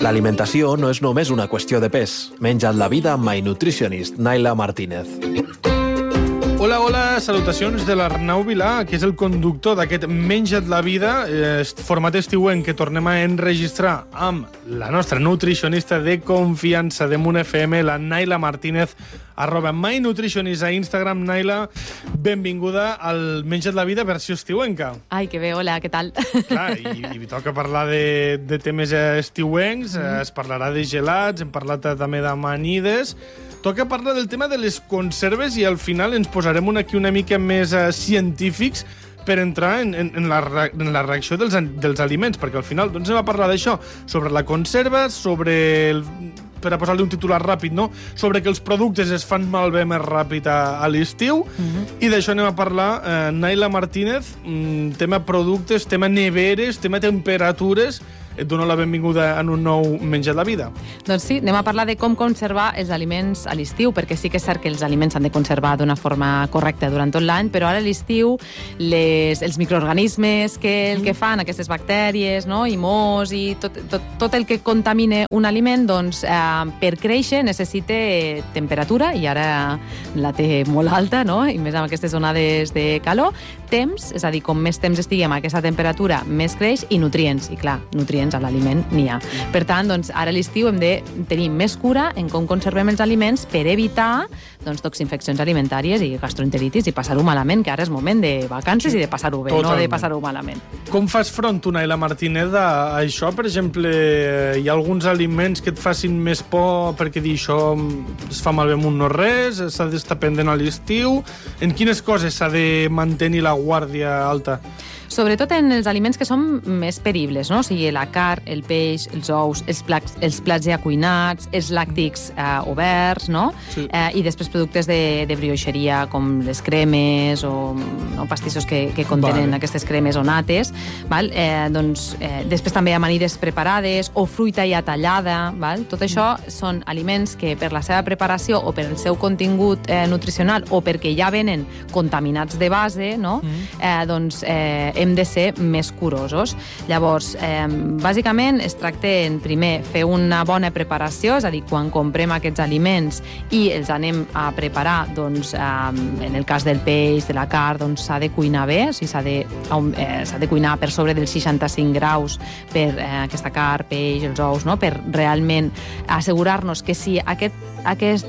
L'alimentació no és només una qüestió de pes. Menja't la vida amb My Nutritionist, Naila Martínez. Hola, hola, salutacions de l'Arnau Vilà, que és el conductor d'aquest Menja't la vida, format estiuenc que tornem a enregistrar amb la nostra nutricionista de confiança de Munt FM, la Naila Martínez, @mynutritionist a Instagram. Naila, benvinguda al Menja't la vida versió estiuenca. Ai, que bé, hola, què tal? Clar, i toca parlar de temes estiuencs, es parlarà de gelats, hem parlat també d'amanides. Toca parlar del tema de les conserves i al final ens posarem aquí una mica més científics per entrar en la reacció dels aliments, perquè al final doncs, anem a parlar d'això, sobre la conserva, per a posar-li un titular ràpid, no? Sobre que els productes es fan malbé més ràpid a l'estiu, i d'això anem a parlar. Naila Martínez, tema productes, tema neveres, tema temperatures. Et dono la benvinguda en un nou Menja't la vida. Doncs sí, anem a parlar de com conservar els aliments a l'estiu, perquè sí que és cert que els aliments s'han de conservar d'una forma correcta durant tot l'any, però ara a l'estiu els microorganismes el que fan, aquestes bactèries, no? I mos i tot el que contamina un aliment, doncs per créixer necessita temperatura, i ara la té molt alta, no? I més amb aquestes onades de calor, temps, és a dir, com més temps estiguem a aquesta temperatura, més creix, i nutrients, i clar, nutrients a l'aliment n'hi ha. Per tant, doncs, ara a l'estiu hem de tenir més cura en com conservem els aliments per evitar toxinfeccions alimentàries i gastroenteritis i passar-ho malament, que ara és moment de vacances i de passar-ho bé, no de passar-ho malament. Com fas front, tu, Naila Martínez, a això? Per exemple, hi ha alguns aliments que et facin més por perquè dir això es fa malbé amb un no-res, s'ha d'estar pendent a l'estiu? En quines coses s'ha de mantenir la guàrdia alta? Sobretot en els aliments que són més peribles, no? O sigui, la carn, el peix, els ous, els plats ja cuinats, els làctics oberts, no? Sí. I després productes de brioixeria, com les cremes o pastissos que contenen aquestes cremes o nates. Val? Després també amanides preparades o fruita ja tallada. Val? Tot això són aliments que per la seva preparació o per el seu contingut nutricional o perquè ja venen contaminats de base, no? Hem de ser més curosos. Llavors, bàsicament es tracta en primer fer una bona preparació, és a dir, quan comprem aquests aliments i els anem a preparar, doncs, en el cas del peix, de la carn, s'ha de cuinar bé, o sigui, s'ha de cuinar per sobre dels 65 graus per aquesta carn, peix, els ous, no? Per realment assegurar-nos que si aquests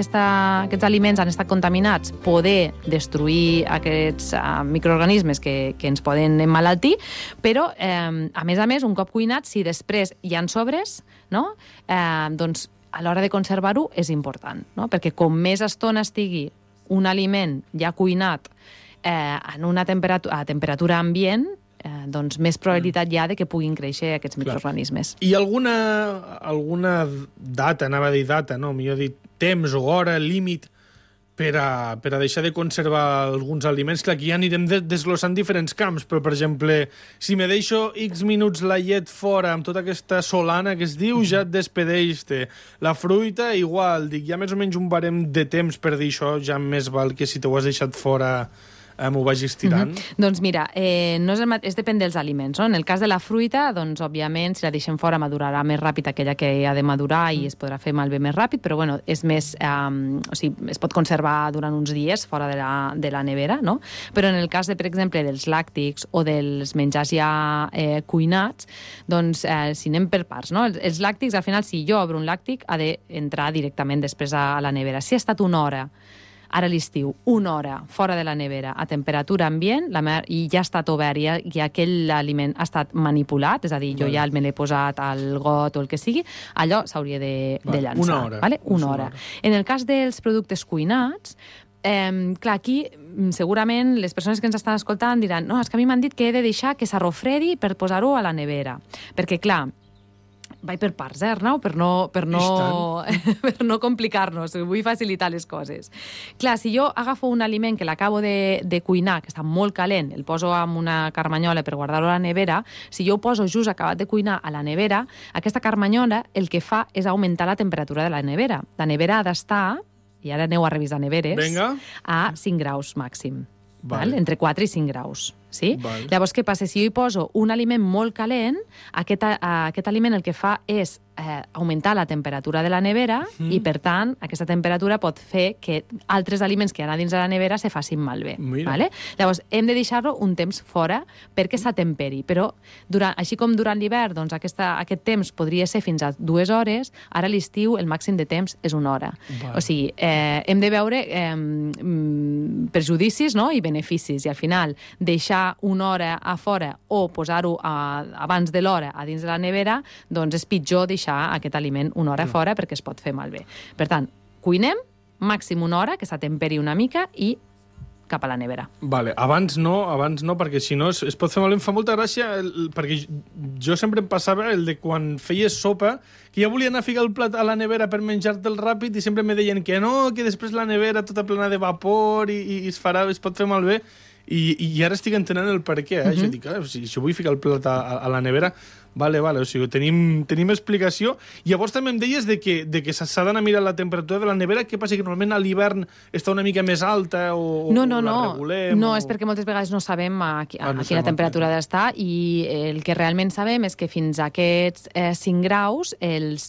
aliments han estat contaminats, poder destruir aquests microorganismes que ens poden emmalaltir, però, a més, un cop cuinat, si després hi ha sobres, no? Doncs a l'hora de conservar-ho és important, no? Perquè com més estona estigui un aliment ja cuinat en una temperatura ambient, doncs més probabilitat hi ha de que puguin créixer aquests microorganismes. I alguna data, anava a dir data, no? Millor dit, temps o hora, límit, per a deixar de conservar alguns aliments? Clar, aquí ja anirem desglossant diferents camps, però, per exemple, si me deixo X minuts la llet fora amb tota aquesta solana que es diu, ja et despedeix-te. La fruita, igual, dic, ja més o menys un barem de temps per dir això, ja més val que si t'ho has deixat fora m'ho vagis tirant. Doncs mira, depèn dels aliments, no? En el cas de la fruita, doncs, òbviament, si la deixem fora, madurarà més ràpid aquella que ha de madurar i es podrà fer malbé més ràpid, però, bueno, és més... o sigui, es pot conservar durant uns dies fora de la nevera, no? Però en el cas, per exemple, dels làctics o dels menjars ja cuinats, doncs, si anem per parts, no? Els làctics, al final, si jo obro un làctic, ha d'entrar directament després a la nevera. Si ha estat una hora, ara a l'estiu, una hora fora de la nevera a temperatura ambient i ja ha estat obert i aquell aliment ha estat manipulat, és a dir, jo ja me l'he posat al got o el que sigui, allò s'hauria de llançar. Una hora. Vale? Una hora. En el cas dels productes cuinats, clar, aquí segurament les persones que ens estan escoltant diran no, és que a mi m'han dit que he de deixar que s'arrofredi per posar-ho a la nevera. Perquè, clar, vaig per parts, Arnau, per no complicar-nos, vull facilitar les coses. Clar, si jo agafo un aliment que l'acabo de cuinar, que està molt calent, el poso en una carmanyola per guardar-ho a la nevera, si jo ho poso just acabat de cuinar a la nevera, aquesta carmanyola el que fa és augmentar la temperatura de la nevera. La nevera ha d'estar, i ara aneu a revisar neveres, a 5 graus màxim. Val? Entre 4 i 5 graus. Sí? Val. Llavors, què passa? Si jo hi poso un aliment molt calent, aquest aliment el que fa és augmentar la temperatura de la nevera i, per tant, aquesta temperatura pot fer que altres aliments que hi ha dins de la nevera se facin malbé. Vale? Llavors, hem de deixar-lo un temps fora perquè s'atemperi, però així com durant l'hivern doncs, aquest temps podria ser fins a 2 hores, ara a l'estiu el màxim de temps és 1 hora. O sigui, hem de veure perjudicis, no?, i beneficis, i al final deixar 1 hora a fora o posar-ho abans de l'hora a dins de la nevera, doncs és pitjor deixar aquest aliment 1 hora fora perquè es pot fer malbé. Per tant, cuinem màxim 1 hora, que s'atemperi una mica, i cap a la nevera. Vale, abans no, perquè si no es pot fer malbé. Em fa molta gràcia, perquè jo sempre em passava el de quan feies sopa, que ja volia anar a ficar el plat a la nevera per menjar-te'l ràpid i sempre me deien que no, que després la nevera tota plena de vapor i es pot fer malbé. I ara estic entenent el per què. Jo dic, si vull ficar el plat a la nevera, vale, o sigui, tenim explicació. Llavors també em deies de que s'ha d'anar a mirar la temperatura de la nevera. Què passa, que normalment a l'hivern està una mica més alta o la regulem? No, és perquè moltes vegades no sabem a quina temperatura ha d'estar, i el que realment sabem és que fins a aquests 5 graus els